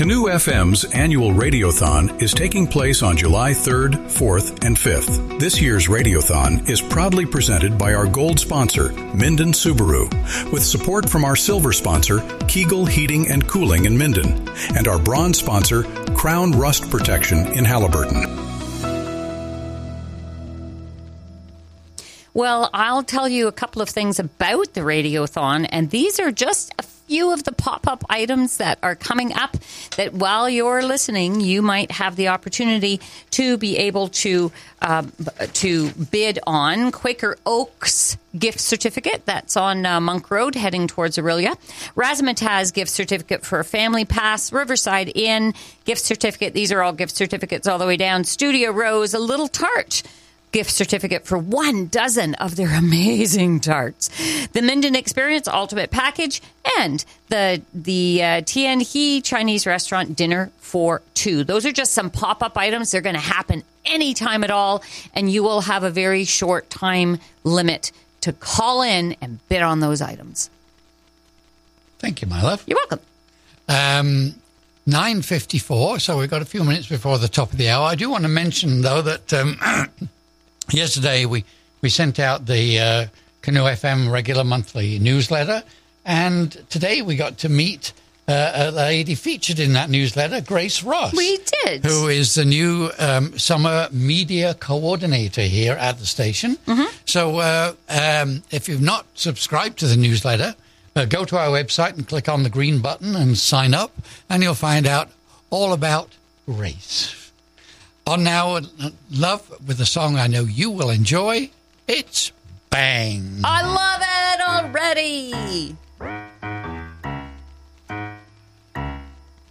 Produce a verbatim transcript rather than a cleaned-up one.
Canoe F M's annual Radiothon is taking place on July third, fourth, and fifth. This year's Radiothon is proudly presented by our gold sponsor, Minden Subaru, with support from our silver sponsor, Kegel Heating and Cooling in Minden, and our bronze sponsor, Crown Rust Protection in Halliburton. Well, I'll tell you a couple of things about the Radiothon, and these are just a few of the pop-up items that are coming up that while you're listening, you might have the opportunity to be able to uh, to bid on. Quaker Oaks gift certificate, that's on uh, Monk Road heading towards Aurelia. Razzmatazz gift certificate for a family pass. Riverside Inn gift certificate. These are all gift certificates all the way down. Studio Rose, a little tart gift certificate for one dozen of their amazing tarts. The Minden Experience Ultimate Package and the the uh, Tian He Chinese Restaurant dinner for two. Those are just some pop-up items. They're going to happen anytime at all, and you will have a very short time limit to call in and bid on those items. Thank you, my love. You're welcome. Um, nine fifty-four, so we've got a few minutes before the top of the hour. I do want to mention, though, that Um, yesterday, we, we sent out the uh, Canoe F M regular monthly newsletter, and today we got to meet uh, a lady featured in that newsletter, Grace Ross. We did. Who is the new um, summer media coordinator here at the station. Mm-hmm. So uh, um, if you've not subscribed to the newsletter, uh, go to our website and click on the green button and sign up, and you'll find out all about Grace. On now, love, with a song I know you will enjoy. It's Bang. I love it already.